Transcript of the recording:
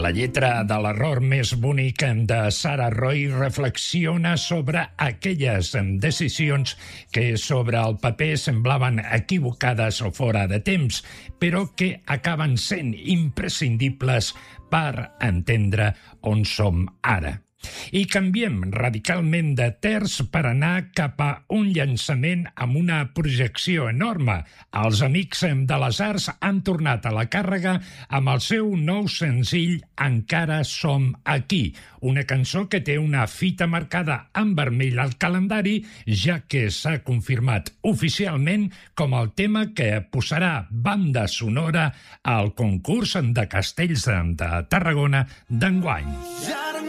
La lletra de l'error més bonic de Sarah Roy reflexiona sobre aquelles decisions que sobre el paper semblaven equivocades o fora de temps, però que acaben sent imprescindibles per entendre on som ara. I canviem radicalment de terç per anar cap a un llançament amb una projecció enorme. Els Amics de les Arts han tornat a la càrrega amb el seu nou senzill Encara som aquí, una cançó que té una fita marcada en vermell al calendari, ja que s'ha confirmat oficialment com el tema que posarà banda sonora al concurs de castells de Tarragona d'enguany.